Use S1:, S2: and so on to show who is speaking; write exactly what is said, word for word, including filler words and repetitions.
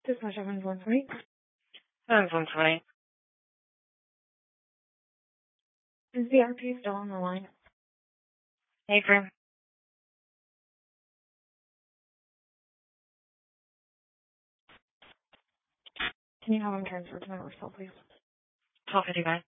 S1: Dispatch Evans one twenty.
S2: Evans one twenty.
S1: Is the R P still on the line?
S2: Avery.
S1: Can you have him transferred to my work cell, please?
S2: twelve fifty-five.